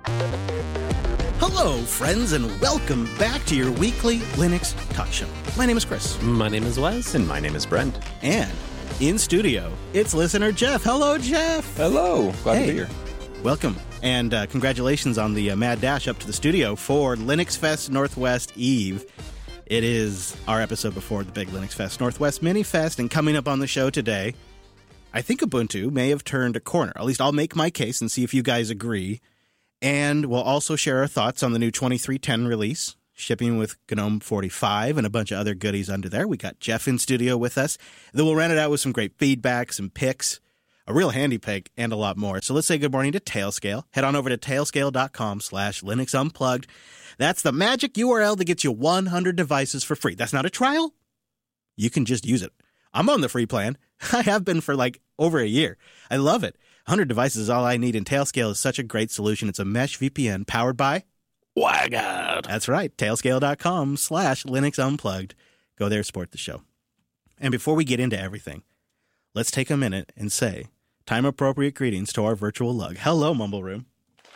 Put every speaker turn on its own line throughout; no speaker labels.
Hello, friends, and welcome back to your weekly Linux talk show. My name is Chris.
My name is Wes.
And my name is Brent.
And in studio, it's listener Jeff. Hello, Jeff.
Hello. Glad to be here.
Welcome. And congratulations on the mad dash up to the studio for Linux Fest Northwest Eve. It is our episode before the big Linux Fest Northwest Mini Fest. And coming up on the show today, I think Ubuntu may have turned a corner. At least I'll make my case and see if you guys agree. And we'll also share our thoughts on the new 2310 release, shipping with GNOME 45 and a bunch of other goodies under there. We got Jeff in studio with us. Then we'll round it out with some great feedback, some picks, a real handy pick, and a lot more. So let's say good morning to Tailscale. Head on over to tailscale.com/Linux Unplugged. That's the magic URL that gets you 100 devices for free. That's not a trial. You can just use it. I'm on the free plan. I have been for like over a year. I love it. 100 devices is all I need, and Tailscale is such a great solution. It's a mesh VPN powered by WireGuard. That's right. Tailscale.com/Linux Unplugged. Go there, support the show. And before we get into everything, let's take a minute and say time-appropriate greetings to our virtual lug. Hello, Mumble Room.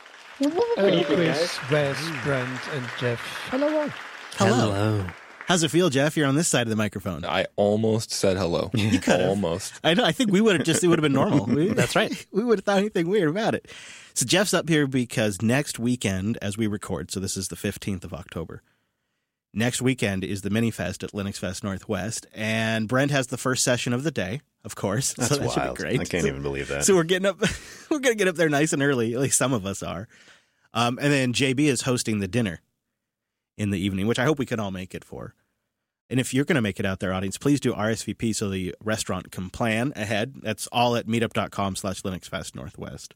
Chris, Wes, Brent, and Jeff.
Hello.
Hello.
How's it feel, Jeff? You're on this side of the microphone.
I almost said hello.
You could have.
Almost.
I know. I think we would have it would have been normal.
That's right.
We would have thought anything weird about it. So Jeff's up here because next weekend, as we record, so this is the 15th of October, next weekend is the Mini Fest at Linux Fest Northwest, and Brent has the first session of the day, of course.
That's
so that
wild.
Should be great.
I can't even believe that.
So we're going to get up there nice and early, at least some of us are. And then JB is hosting the dinner in the evening, which I hope we can all make it for. And if you're going to make it out there, audience, please do RSVP so the restaurant can plan ahead. That's all at meetup.com/Linux Fest Northwest.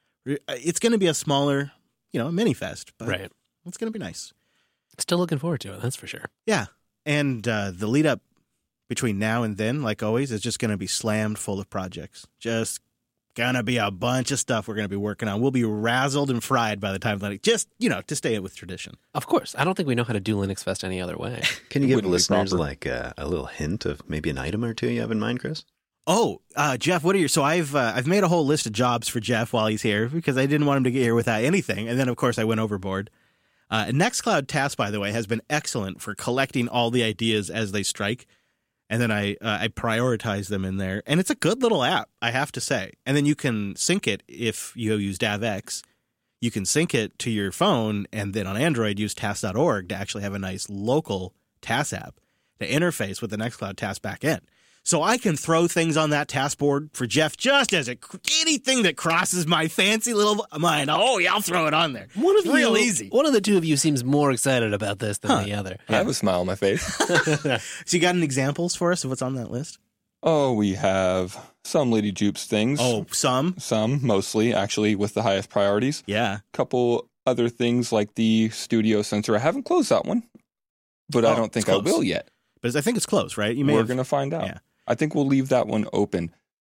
It's going to be a smaller, mini fest, but
Right.
It's going to be nice.
Still looking forward to it, that's for sure.
Yeah. And the lead up between now and then, like always, is just going to be slammed full of projects. Just going to be a bunch of stuff we're going to be working on. We'll be razzled and fried by the time, just, to stay with tradition.
Of course. I don't think we know how to do Linux Fest any other way.
Can you give
Wouldn't be
listeners
proper.
like a little hint of maybe an item or two you have in mind, Chris?
Oh, Jeff, what are your? So I've made a whole list of jobs for Jeff while he's here because I didn't want him to get here without anything. And then, of course, I went overboard. Nextcloud Task, by the way, has been excellent for collecting all the ideas as they strike. And then I prioritize them in there. And it's a good little app, I have to say. And then you can sync it if you use DavX. You can sync it to your phone, and then on Android, use task.org to actually have a nice local task app to interface with the Nextcloud Task backend. So I can throw things on that task board for Jeff just as anything that crosses my fancy little mind. Oh, yeah, I'll throw it on there. Real easy.
One of the two of you seems more excited about this than the other.
I have a smile on my face.
So you got any examples for us of what's on that list?
Oh, we have some Lady Jupes things.
Oh, some?
Some, mostly, actually, with the highest priorities.
Yeah.
Couple other things like the studio sensor. I haven't closed that one, but I don't think I will yet.
But I think it's close, right?
We're going to find out.
Yeah.
I think we'll leave that one open.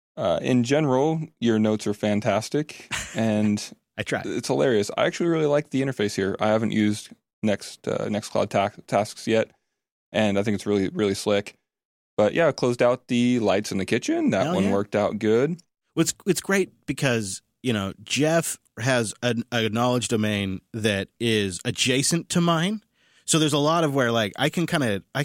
In general, your notes are fantastic, and
I tried.
it's hilarious. I actually really like the interface here. I haven't used Nextcloud tasks yet, and I think it's really, really slick. But yeah, I closed out the lights in the kitchen. That one worked out good.
It's great because, Jeff has a knowledge domain that is adjacent to mine. So there's a lot of where I can kind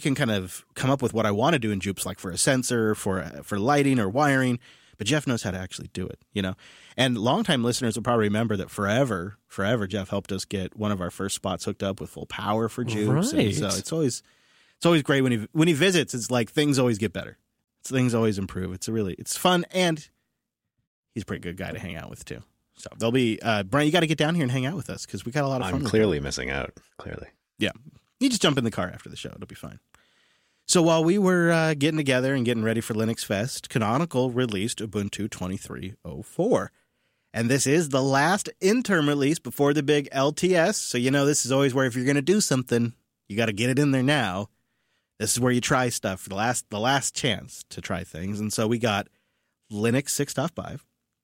of come up with what I want to do in Jupes, like for a sensor, for lighting or wiring, but Jeff knows how to actually do it, And longtime listeners will probably remember that forever Jeff helped us get one of our first spots hooked up with full power for Jupes.
Right.
And so it's always great when he visits. It's like things always get better. Things always improve. It's fun, and he's a pretty good guy to hang out with too. So there'll be Brian, you got to get down here and hang out with us because we got a lot of fun.
I'm clearly missing out. Clearly.
Yeah. You just jump in the car after the show. It'll be fine. So while we were getting together and getting ready for Linux Fest, Canonical released Ubuntu 23.04. And this is the last interim release before the big LTS. So, this is always where if you're going to do something, you got to get it in there now. This is where you try stuff for the last chance to try things. And so we got Linux 6.5.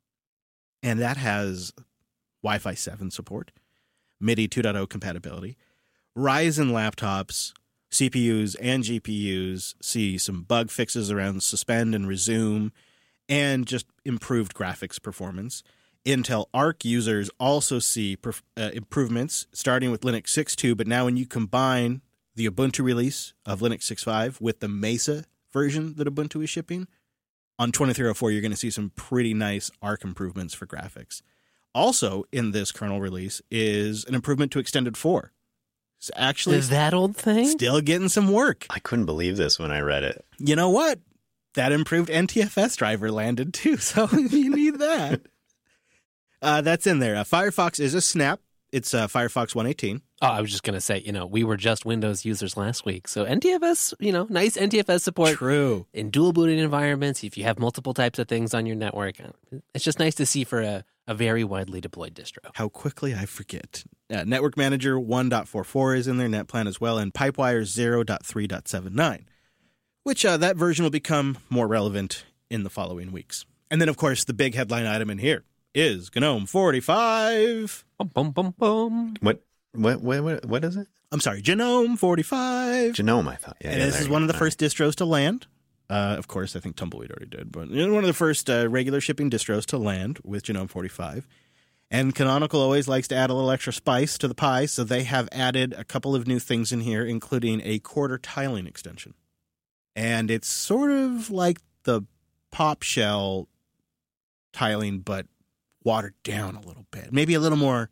And that has Wi-Fi 7 support, MIDI 2.0 compatibility, Ryzen laptops, CPUs and GPUs, see some bug fixes around suspend and resume, and just improved graphics performance. Intel Arc users also see improvements, starting with Linux 6.2, but now when you combine the Ubuntu release of Linux 6.5 with the Mesa version that Ubuntu is shipping, on 2304 you're going to see some pretty nice Arc improvements for graphics. Also in this kernel release is an improvement to Extended 4. It's actually
that old thing?
Still getting some work.
I couldn't believe this when I read it.
You know what? That improved NTFS driver landed too, so you need that. That's in there. Firefox is a snap. It's Firefox 118.
Oh, I was just going to say, we were just Windows users last week. So NTFS, nice NTFS support.
True.
In dual booting environments, if you have multiple types of things on your network, it's just nice to see for a very widely deployed distro.
How quickly I forget. Network Manager 1.44 is in there, NetPlan as well, and Pipewire 0.3.79, which that version will become more relevant in the following weeks. And then, of course, the big headline item in here is GNOME 45.
Bum, bum, bum, bum.
What is it?
I'm sorry, GNOME 45.
GNOME, I thought. Yeah,
and this is one of the first distros to land. Of course, I think Tumbleweed already did, but one of the first regular shipping distros to land with GNOME 45. And Canonical always likes to add a little extra spice to the pie, so they have added a couple of new things in here, including a quarter tiling extension. And it's sort of like the Pop Shell tiling, but watered down a little bit. Maybe a little more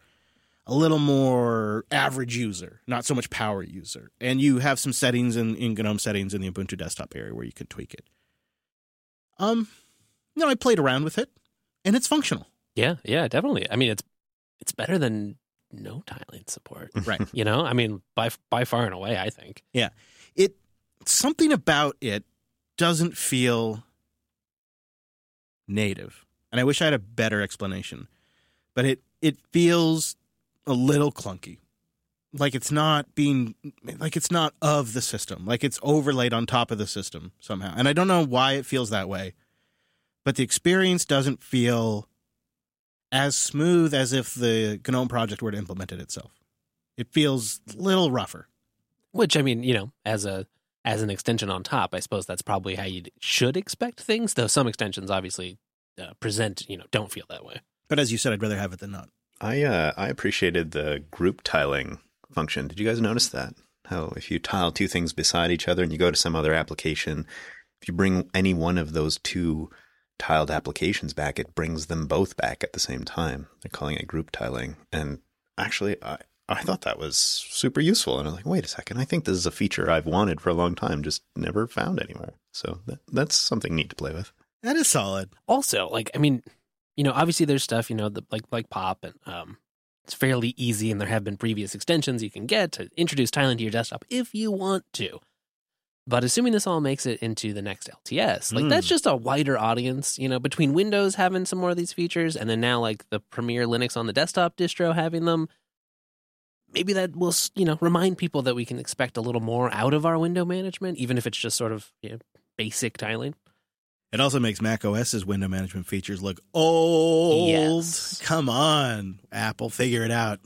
average user, not so much power user. And you have some settings in GNOME settings in the Ubuntu desktop area where you can tweak it. I played around with it, and it's functional.
Yeah, definitely. I mean, it's better than no tiling support.
Right.
By far and away, I think.
Yeah. Something about it doesn't feel native. And I wish I had a better explanation. But it feels a little clunky. Like it's not of the system. Like it's overlaid on top of the system somehow. And I don't know why it feels that way. But the experience doesn't feel as smooth as if the GNOME project were to implement it itself. It feels a little rougher.
Which, I mean, as an extension on top, I suppose that's probably how you should expect things, though some extensions obviously don't feel that way.
But as you said, I'd rather have it than not.
I appreciated the group tiling function. Did you guys notice that? How if you tile two things beside each other and you go to some other application, if you bring any one of those two tiled applications back, it brings them both back at the same time. They're calling it group tiling. And actually, I thought that was super useful. And I was like, wait a second, I think this is a feature I've wanted for a long time, just never found anywhere. So that's something neat to play with.
That is solid.
Also, obviously there's stuff, like Pop, and it's fairly easy, and there have been previous extensions you can get to introduce tiling to your desktop if you want to. But assuming this all makes it into the next LTS, that's just a wider audience, between Windows having some more of these features, and then now the Premier Linux on the desktop distro having them. Maybe that will, remind people that we can expect a little more out of our window management, even if it's just sort of basic tiling.
It also makes Mac OS's window management features look old.
Yes.
Come on, Apple, figure it out.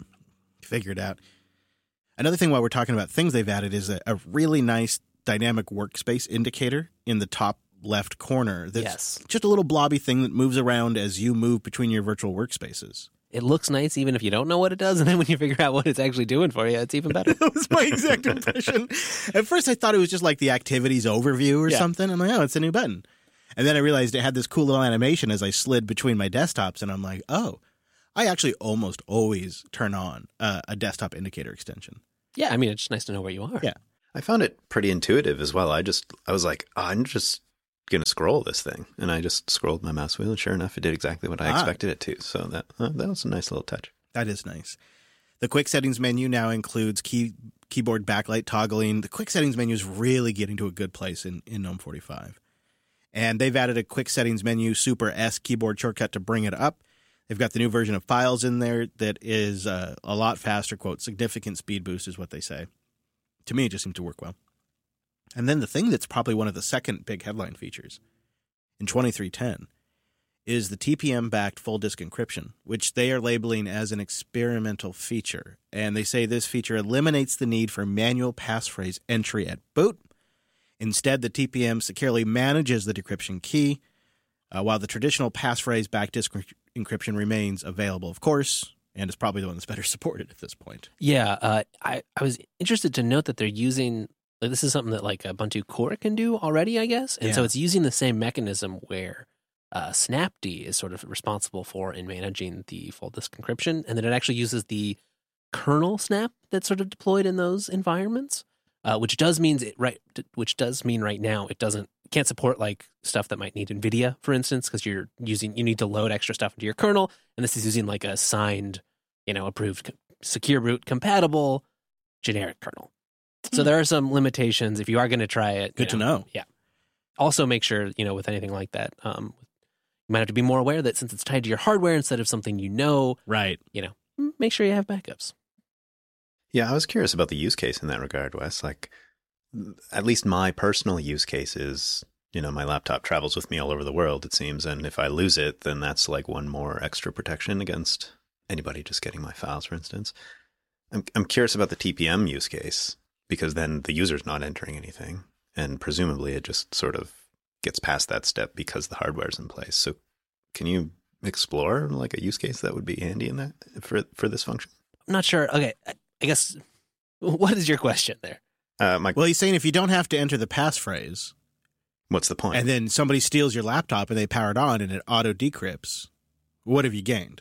Another thing while we're talking about things they've added is a really nice dynamic workspace indicator in the top left corner. That's just a little blobby thing that moves around as you move between your virtual workspaces.
It looks nice even if you don't know what it does, and then when you figure out what it's actually doing for you, it's even better.
That was my exact impression. At first I thought it was just like the activities overview or something. I'm like, oh, it's a new button. And then I realized it had this cool little animation as I slid between my desktops, and I'm like, oh, I actually almost always turn on a desktop indicator extension.
Yeah, I mean, it's nice to know where you are.
Yeah.
I found it pretty intuitive as well. I was like, I'm just going to scroll this thing. And I just scrolled my mouse wheel, and sure enough, it did exactly what I expected it to. So that was a nice little touch.
That is nice. The quick settings menu now includes keyboard backlight toggling. The quick settings menu is really getting to a good place in GNOME 45. And they've added a quick settings menu, Super S keyboard shortcut to bring it up. They've got the new version of Files in there that is a lot faster, quote, significant speed boost is what they say. To me, it just seemed to work well. And then the thing that's probably one of the second big headline features in 2310 is the TPM-backed full disk encryption, which they are labeling as an experimental feature. And they say this feature eliminates the need for manual passphrase entry at boot. Instead, the TPM securely manages the decryption key, while the traditional passphrase-backed disk encryption remains available, of course, and is probably the one that's better supported at this point.
Yeah, I was interested to note that they're using, this is something that like Ubuntu Core can do already, I guess. And so it's using the same mechanism where Snapd is sort of responsible for in managing the full disk encryption, and then it actually uses the kernel snap that's sort of deployed in those environments, which does mean right now it can't support like stuff that might need NVIDIA, for instance, because you need to load extra stuff into your kernel, and this is using like a signed, approved secure boot compatible generic kernel. So there are some limitations if you are going to try it.
Good to know.
Yeah. Also make sure, with anything like that, you might have to be more aware that since it's tied to your hardware instead of something
right.
Make sure you have backups.
Yeah, I was curious about the use case in that regard, Wes. Like, at least my personal use case is, my laptop travels with me all over the world, it seems, and if I lose it, then that's like one more extra protection against anybody just getting my files, for instance. I'm curious about the TPM use case, because then the user's not entering anything, and presumably it just sort of gets past that step because the hardware's in place. So can you explore like a use case that would be handy in that for this function?
I'm not sure. Okay, I guess, what is your question there?
Well, he's saying if you don't have to enter the passphrase,
what's the point?
And then somebody steals your laptop and they power it on and it auto decrypts, what have you gained?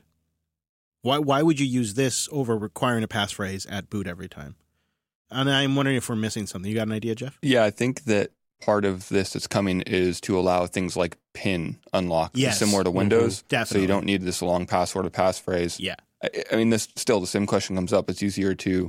Why would you use this over requiring a passphrase at boot every time? And I'm wondering if we're missing something. You got an idea, Jeff?
Yeah, I think that part of this that's coming is to allow things like PIN unlock, similar to Windows.
Definitely.
So you don't need this long password or passphrase.
Yeah.
I mean, this still the same question comes up. It's easier to,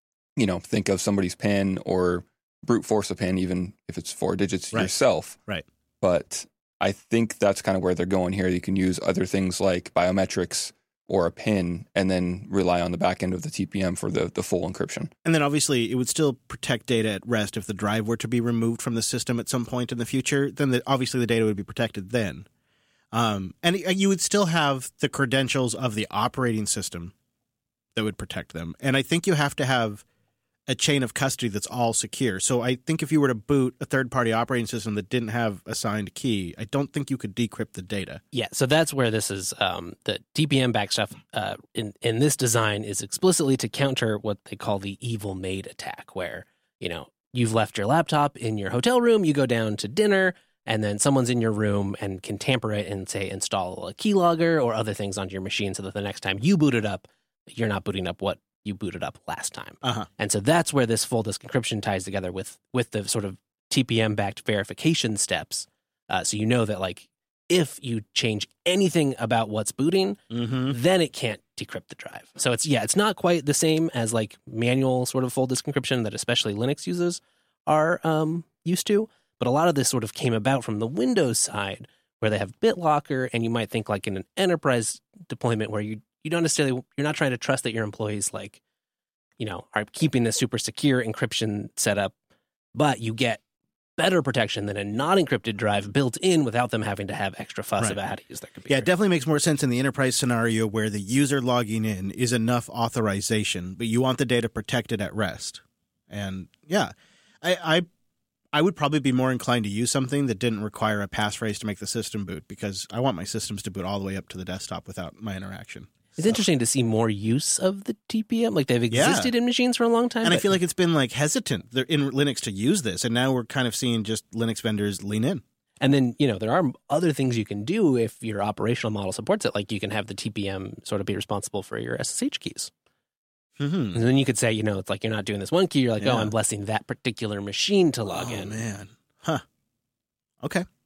think of somebody's PIN or brute force a PIN, even if it's 4 digits yourself.
Right.
But I think that's kind of where they're going here. You can use other things like biometrics or a PIN and then rely on the back end of the TPM for the full encryption.
And then obviously it would still protect data at rest if the drive were to be removed from the system at some point in the future. Then obviously the data would be protected then. And you would still have the credentials of the operating system that would protect them. And I think you have to have a chain of custody that's all secure. So I think if you were to boot a third-party operating system that didn't have a signed key, I don't think you could decrypt the data.
Yeah, so that's where this is, the TPM back stuff in this design is explicitly to counter what they call the evil maid attack, where, you've left your laptop in your hotel room, you go down to dinner, and then someone's in your room and can tamper it and, say, install a keylogger or other things onto your machine so that the next time you boot it up, you're not booting up what you booted up last time. And so that's where this full disk encryption ties together with the sort of TPM-backed verification steps. So you know that, like, if you change anything about what's booting, then it can't decrypt the drive. So it's not quite the same as, like, manual sort of full disk encryption that especially Linux users are used to. But a lot of this sort of came about from the Windows side, where they have BitLocker, and you might think like in an enterprise deployment where you don't necessarily, you're not trying to trust that your employees are keeping a super secure encryption setup, but you get better protection than a non-encrypted drive built in without them having to have extra fuss about how to use their computer.
Yeah, it definitely makes more sense in the enterprise scenario where the user logging in is enough authorization, but you want the data protected at rest. And yeah, I would probably be more inclined to use something that didn't require a passphrase to make the system boot, because I want my systems to boot all the way up to the desktop without my interaction.
It's interesting to see more use of the TPM. Like, they've existed in machines for a long time.
And I feel like it's been hesitant in Linux to use this. And now we're kind of seeing just Linux vendors lean in.
And then, there are other things you can do if your operational model supports it. Like, you can have the TPM sort of be responsible for your SSH keys. And then you could say, it's like you're not doing this one key. You're like, I'm blessing that particular machine to log in.
Oh, man. Huh. Okay.